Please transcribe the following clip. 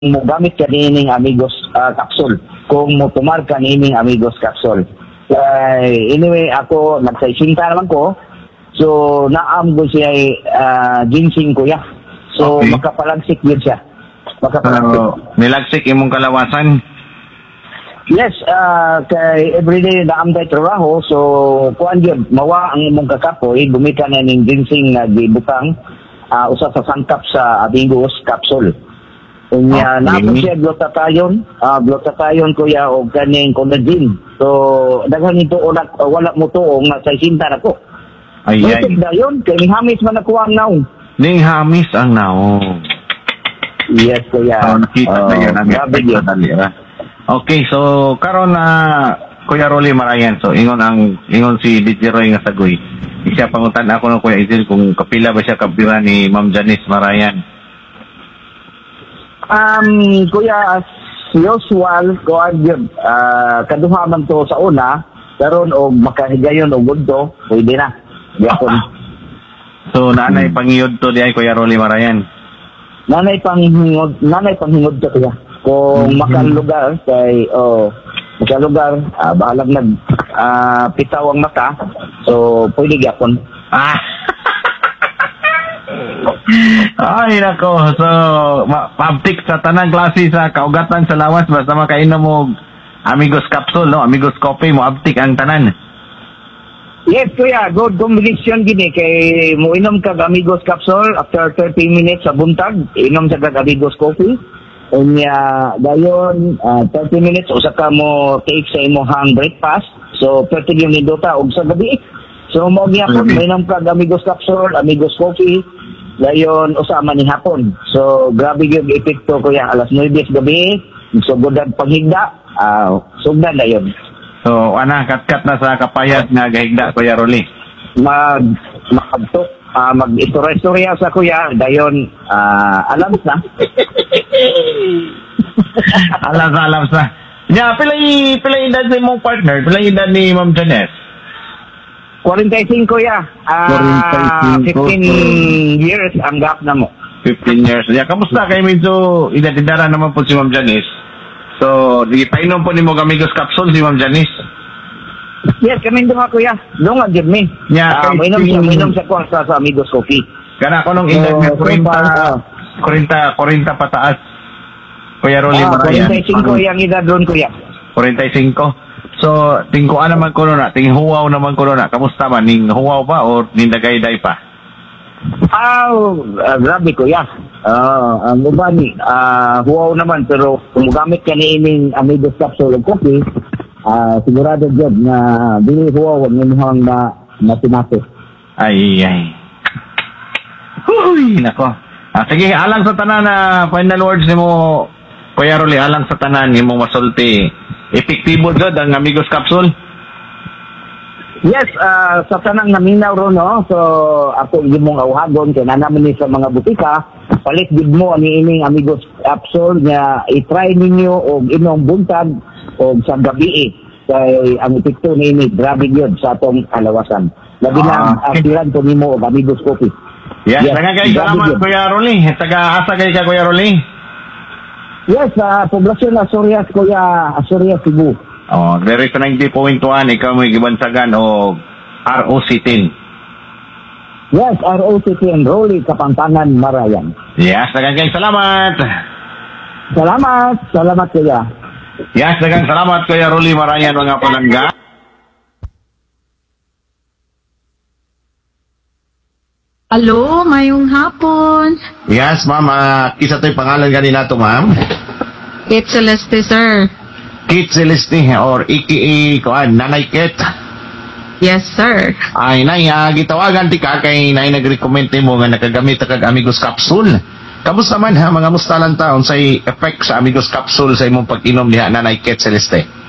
mo gamit ka nining Amigos capsule. Kung mo tumar ka nining Amigos capsule. Anyway, ako nagsaisinta naman ko. So naam ko siya ginseng kuya. So Okay. makapalagsik yun siya. Makapalagsik. Nilagsik imong kalawasan. Yes, kay everyday naam tayo trabaho. So kuan yun, mawa ang imong kakapoy, gumita na ning ginseng nga gibutang usa sa sangkap sa Amigos capsule. Unya Okay. napo siya glutathione kuya o kaning collagen. So daghan ito wala mo tuong nga sa isinta nako. Ay. Ito dayon kay hamis man ako ang naong. Ning hamis ang naong. Yes kuya. Nakita na yun. Grabe yun. Okay, so karon na Kuya Rolly Marayan. So ingon si DJ Roy nga sagoy. Siya pangutan ako ng Kuya Idil kung kapila ba siya kabira ni Ma'am Janice Marayan. Kuya, as usual, kuan yun, kaduha man to sa una, karon o makahigayon o gundo, pwede na. Yapon. So nanay pangiyod to di ay Kuya Rolly Marayan. Nanay panghingod to kuya. Kung makalugar, kay, makalugar, bahalag pitaw ang mata, so pwede yapon. Ay nako, so maptik sa tanang klase sa kaugatan sa lawas basta makainom mo Amigos capsule, no? Amigos coffee mo abtik ang tanan. Yes, kuya. Good combination gini. Kay mo inom kag Amigos capsule after 30 minutes sa buntag. Inom sa kag Amigos coffee. Unya, dayon, 30 minutes, usa ka mo take sa imong breakfast. So, 30 yung minuta, og sa gabi. So, mo gyapon, may inom kag Amigos capsule, Amigos coffee. Dayon, usama ni hapon. So, grabe yung epekto kuya. Alas 9 gabi, sugodan paghigda, sugdan na yun. So ana katkat na sa kapayat nga gahigda Kuya Rolly. Mag-istorya sa kuya, dayon alam na. alam sa. Ya, pilay edad ni mong partner, pilay edad ni Ma'am Janice. 45 kuya. 15 years ang gap na mo. 15 years. Ya, kamusta kay medyo edad-edara naman po si Ma'am Janice. So, di painom po ni mo Amigos capsule si Ma'am Janice. Yes, kami duha kuya. Doon nga give me. Yeah, mainom sa kwarta sa Amigos coffee. Kana ko nung edad nga 40 pataas. Kuya Rolly Marayan. 45 yung edad doon kuya. 45. So, tingkuan naman ko na, tinghuwaw naman ko na. Kamusta man? Ning huwaw pa o nindagay-day pa? Grabe kuya. Ang ubani, huwaw naman, pero kung gamit ka niining Amigos capsule o coffee, sigurado dyan na dili huwaw ang inyong matinapos. Ay. Huy, nako. Sige, alang sa tanan na final words ni mo, Kuya Rolly, alang sa tanan ni mo masulti. Epektibo gud ang Amigos capsule? Yes, sa tanang naminaw ro no. So ako imong awhagon kay nanaman ni sa mga butika, palit gid mo ani ining Amigos capsule nga i-try ninyo og inom buntag og sa gabi kay ang epekto ni grabe gyud sa atong kalawasan. Labi na tiran to nimo og Amigos coffee. Yes, kay salamat Kuya Rolly. Taga-asa kay ka Kuya Rolly? Yes, poblasyon Asturias kuya, Asturias Cebu. There is 90.1, ikaw mo gibansagan o ROC10. Yes, ROC10, Rolly Kapampangan Marayan. Yes, daghang salamat. Salamat kuya. Yes, daghang salamat Kuya Rolly Marayan mga palangga. Hello, mayong hapon. Yes, ma'am. Isa to'y pangalan ganina to, ma'am. It's Celeste, sir. Kit Celeste or aka Nanay Kit. Yes, sir. Ay, nay, gitawagan ti ka kay nay nag-recommend mo nga nakagamit kag Amigos capsule. Kamusta man ha, mga mustalan taon sa effect sa Amigos capsule sa imong pag-inom diha Nanay Kit Celeste?